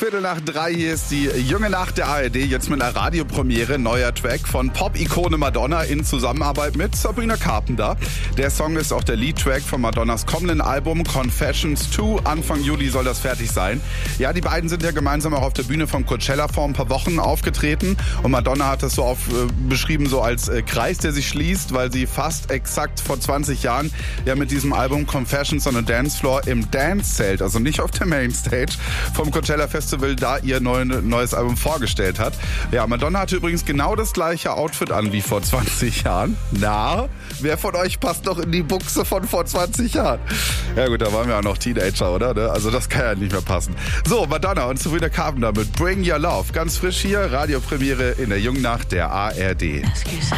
2:15, hier ist die junge Nacht der ARD, jetzt mit einer Radiopremiere, neuer Track von Pop-Ikone Madonna in Zusammenarbeit mit Sabrina Carpenter. Der Song ist auch der Lead-Track von Madonnas kommenden Album Confessions 2. Anfang Juli soll das fertig sein. Ja, die beiden sind ja gemeinsam auch auf der Bühne vom Coachella vor ein paar Wochen aufgetreten und Madonna hat das so beschrieben so als Kreis, der sich schließt, weil sie fast exakt vor 20 Jahren ja mit diesem Album Confessions on a Dance Floor im Dance-Zelt, also nicht auf der Mainstage, vom Coachella Festival da ihr neues Album vorgestellt hat. Ja, Madonna hatte übrigens genau das gleiche Outfit an wie vor 20 Jahren. Na, wer von euch passt noch in die Buchse von vor 20 Jahren? Ja gut, da waren wir auch noch Teenager, oder? Also das kann ja nicht mehr passen. So, Madonna und Sabrina Carpenter mit Bring Your Love. Ganz frisch hier, Radiopremiere in der jungen Nacht der ARD. Ask yourself.